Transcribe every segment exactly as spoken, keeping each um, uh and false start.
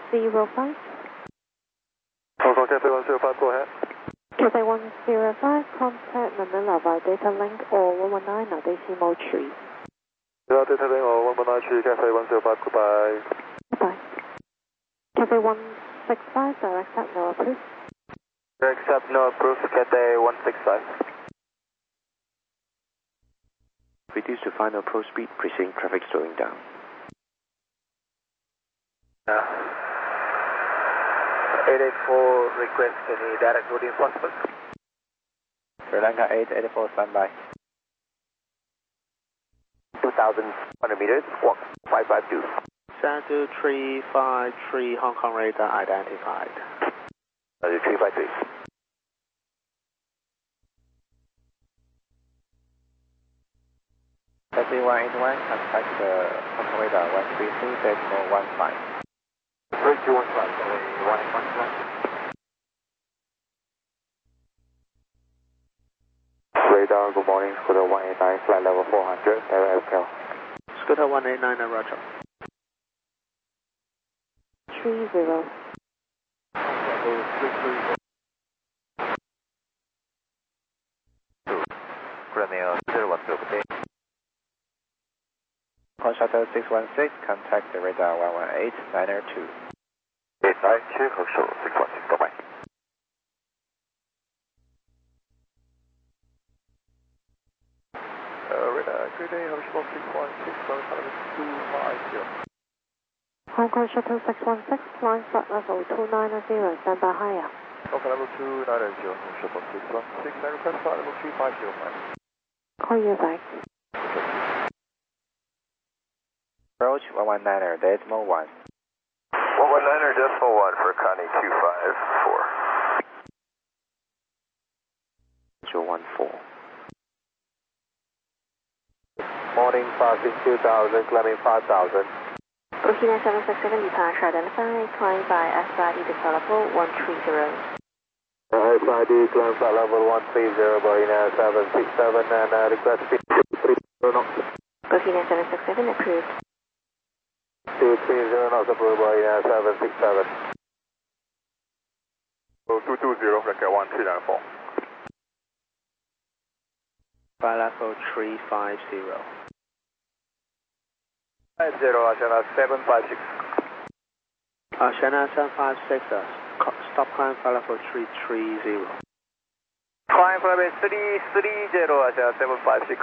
zero five. Hong Kong Cafe one zero five, go ahead. Cafe one zero five, contact Manila via data link or one one nine at decimal tree. Yeah, data link or one one nine tree, Cafe one zero five, goodbye. Goodbye. Cafe one six five, direct set, no approved. Direct set, no approved, Cafe one six five. Reduce to final approach speed, preceding traffic slowing down. Yeah. eight eight four, request any direct routing possible. Sri Lanka eight eighty-four, standby. two thousand one hundred meters, walk five five two. San two three five three, Hong Kong radar identified. San two three five three. Taxi one eight one, contact the Hong Kong radar one three three decimal one five. three two one five, one eight one one. Radar, good morning, Scooter one eight nine, flight level four hundred, Air F L. Scooter one eight nine, Roger. three zero. Romeo zero one zero, good day. Call shuttle six one six, contact the radar one one eight, niner two. eight nine, check, shuttle six one six, bye-bye. Uh, radar, good day, shuttle six one six, flight level two five zero. Hong Kong Shuttle six one six, flying flight level two nine zero, standby higher. Okay, level two nine zero, shuttle six one six, and request flight level three five zero, man. Call you back. Approach one one niner, decimal one. one one niner, decimal one for Connie two five four. zero one four. Morning, five six two thousand, climbing five thousand. Burkina seven six seven, departure identified, climb by S I D to level one three zero. S I D, climb flight level one three zero, Burkina seven six seven, and uh, request speed three zero knots. Burkina seven six seven, approved. two three zero knots approved, Burkina seven six seven. Oh, two two zero, record one three nine four. Flight level three five zero. five zero, Ashana seven five six. Ashana seven five six, uh, stop climb flight level three three zero. Climb flight level three three zero, Ashana seven five six.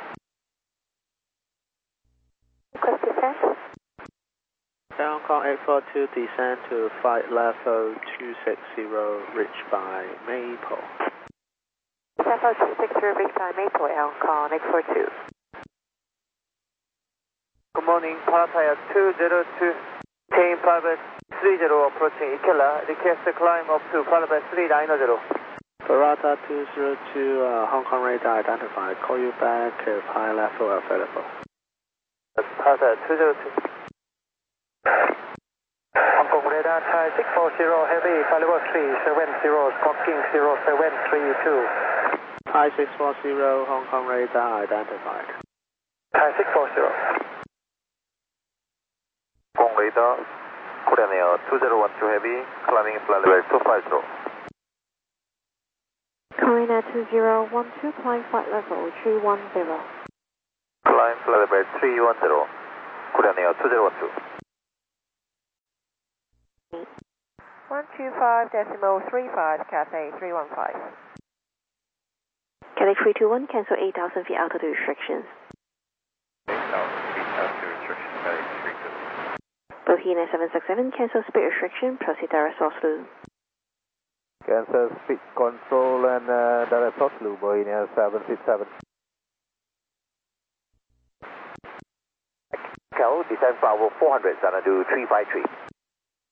Request descent. Hong Kong eight four two, descend to flight level two six zero, reached by Maple. Level two six zero, reached by Maple, Hong Kong eight four two. Good morning, Pattaya two zero two, team Private three zero approaching Ikela, request to climb up to Private three nine zero. Parata two zero two, uh, Hong Kong radar identified, call you back if high level available. Pattaya two zero two. Hong Kong radar, Thai six four zero, heavy, flight level three seven zero, smoking zero seven three two. Thai six four zero, Hong Kong radar identified. Thai six four zero. Hong Kong radar, Korean Air two zero one two heavy, climbing flight level two five zero. Korean two zero one two, climb flight level three one zero. Climb flight level three one zero, Korean Air two zero one two. one two five decimal three five, Cathay three one five. Cathay three two one, cancel eight thousand feet altitude restrictions. eight thousand feet altitude restrictions, Cathay three two. Burkina seven six seven, cancel speed restriction, proceed direct Oslo. Cancel speed control and uh, direct Oslo, Burkina seven six seven. Cal, descend for our four hundred, Xanadu three five three.